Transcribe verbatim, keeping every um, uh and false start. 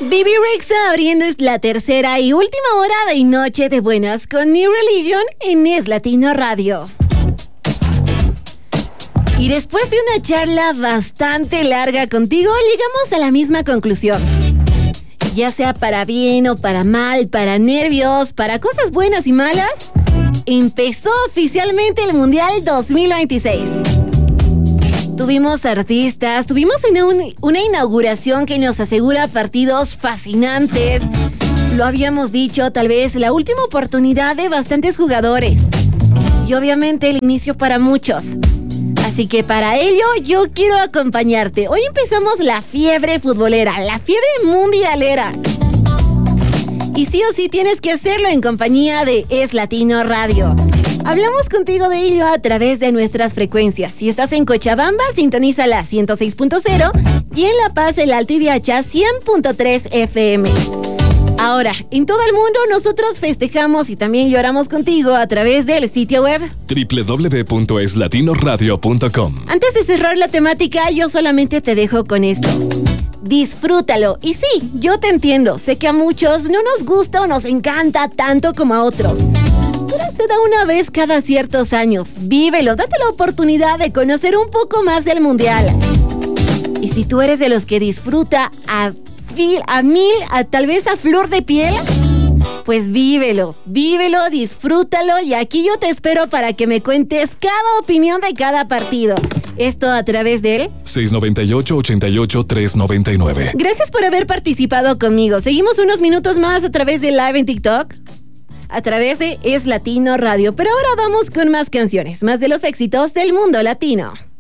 Bibi Rexha abriendo la tercera y última hora de Noche de Buenas con New Religion en Es Latino Radio. Y después de una charla bastante larga contigo, llegamos a la misma conclusión. Ya sea para bien o para mal, para nervios, para cosas buenas y malas, empezó oficialmente el Mundial dos mil veintiséis. Tuvimos artistas, tuvimos una, una inauguración que nos asegura partidos fascinantes. Lo habíamos dicho, tal vez la última oportunidad de bastantes jugadores. Y obviamente el inicio para muchos. Así que para ello yo quiero acompañarte. Hoy empezamos la fiebre futbolera, la fiebre mundialera. Y sí o sí tienes que hacerlo en compañía de Es Latino Radio. Hablamos contigo de ello a través de nuestras frecuencias. Si estás en Cochabamba, sintoniza la ciento seis punto cero y en La Paz, el Alto Ibiacha, cien punto tres F M. Ahora, en todo el mundo nosotros festejamos y también lloramos contigo a través del sitio web doble u doble u doble u punto es latino radio punto com. Antes de cerrar la temática, yo solamente te dejo con esto. Disfrútalo. Y sí, yo te entiendo. Sé que a muchos no nos gusta o nos encanta tanto como a otros. Pero se da una vez cada ciertos años. Vívelo, date la oportunidad de conocer un poco más del Mundial. Y si tú eres de los que disfruta a, fil, a mil, a, tal vez a flor de piel, pues vívelo, vívelo, disfrútalo. Y aquí yo te espero para que me cuentes cada opinión de cada partido. Esto a través del seis nueve ocho, ocho ocho, tres nueve nueve. Gracias por haber participado conmigo. Seguimos unos minutos más a través de Live en TikTok, a través de Es Latino Radio. Pero ahora vamos con más canciones, más de los éxitos del mundo latino.